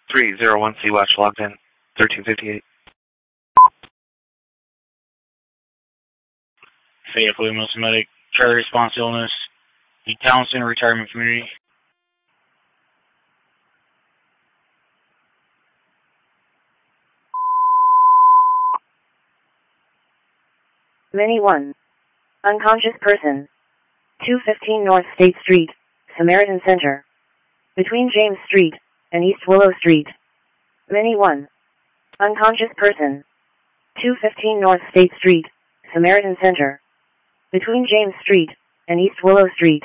301 Sea-Watch logged in, 1358. Fayette Williams Medic, Charlie Response Illness, the Town Center Retirement Community. Mini 1. Unconscious person. 215 North State Street, Samaritan Center. Between James Street and East Willow Street. Mini 1. Unconscious person. 215 North State Street, Samaritan Center. Between James Street and East Willow Street.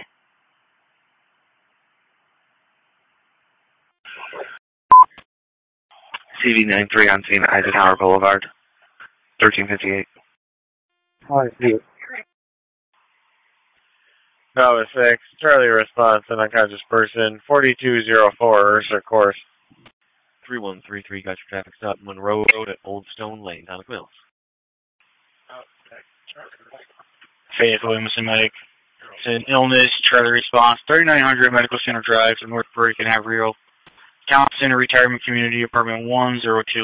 CV93 on scene, Eisenhower Boulevard, 1358. Hi, Steve. Bravo 6, Charlie Response, an unconscious person, 4204 Ursa Course. 3133, got your traffic stop, Monroe Road at Old Stone Lane, Tonic Mills. Fayette Williams Medic, it's an illness, Charlie Response, 3900 Medical Center Drive to North Burke and Haverhill. Town Center Retirement Community, Apartment 102.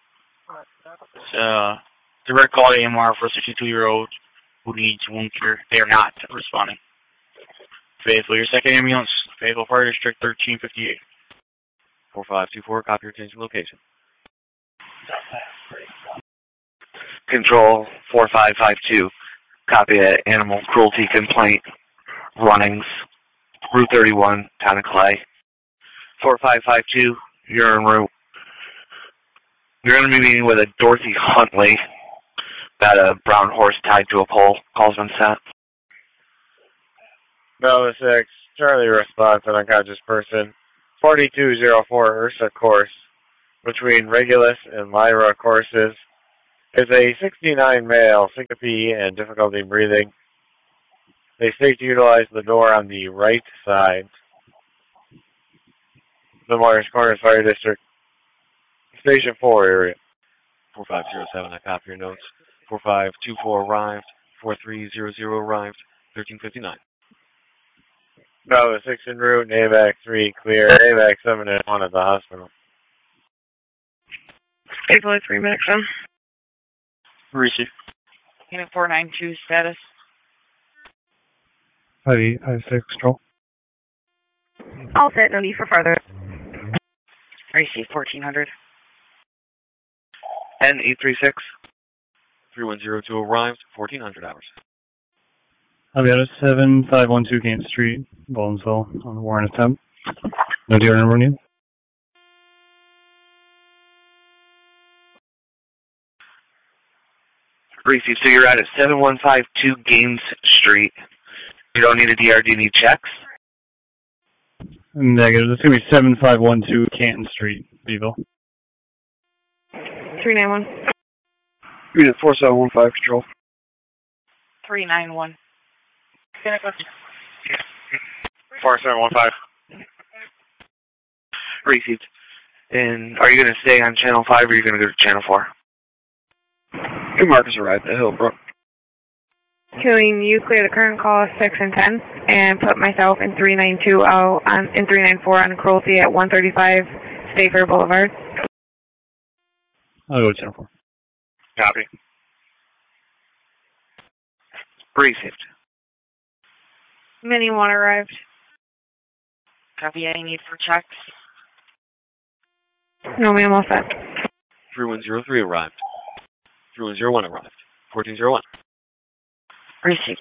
Direct call to AMR for a 62-year-old who needs wound care. They are not responding. Faithful, your second ambulance, Faithful Fire District 1358. 4524, copy your attention location. Control 4552, copy an animal cruelty complaint, Runnings, Route 31, Town of Clay. 4552, you're en route. You're going to be meeting with a Dorothy Huntley about a brown horse tied to a pole. Call's been sent. Bravo 6, Charlie Response, an unconscious person, 4204 Ursa Course, between Regulus and Lyra courses, is a 69 male, syncope and difficulty breathing. They state to utilize the door on the right side. The Myers Corners Fire District, Station 4 area. 4507, I copy your notes. 4524 arrived, 4300 arrived, 1359. Bravo 6 en route, AVAC 3 clear, AVAC 7 and 1 at the hospital. April 3 minutes on. Receive. Unit 492 status. 5856, control. All set, no need for further. Receive 1400. N836. 3102 arrived, 1400 hours. I've got a 7512 Gant Street, Baldwinsville, on the warrant attempt. No DR number new. Receive, so you're at 7152 Gaines Street. You don't need a DR, do you need checks? Negative. It's going to be 7512 Canton Street, Beeville. 391. Unit 4715, control. 391. 4715. Received. And are you going to stay on Channel 5 or are you going to go to Channel 4? Two Marcus arrived at Hillbrook. Can you clear the current call 6 and 10 and put myself in 392 out on in 394 on cruelty at 135 State Fair Boulevard? I'll go to Channel 4. Copy. Received. Mini 1 arrived. Copy any need for checks? No, ma'am, all set. 3103 arrived. 3101 arrived. 1401. Received.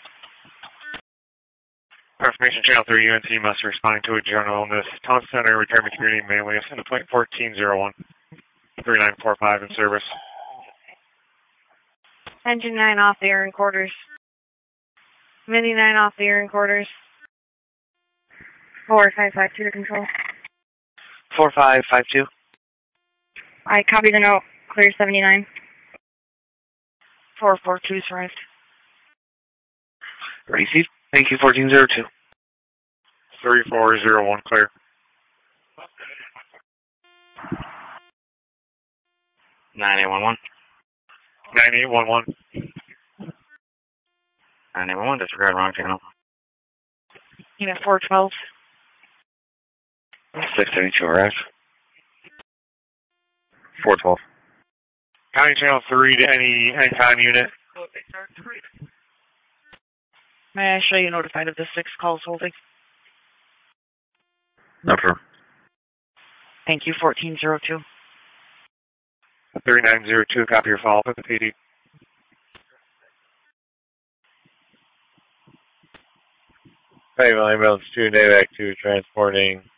Confirmation Channel 3 UNC must be responding to a general illness. Town Center Retirement Community mainly ascend to point 1401. 3945 in service. Engine 9 off the air in quarters. Mini 9 off the air in quarters. 4552 to control. 4552. I copy the note. Clear 79. 442 arrived. Received. Thank you, 1402. 3401 clear. 9811. 9811. 9811, disregard wrong channel. Unit 412. 672 arrived. 412. County Channel 3 to any time unit. May I show you notified of the 6 calls holding? Affirm. Thank you, 1402. 3902, copy your follow-up with the PD. Fayetteville Ambulance 2, Navac 2, transporting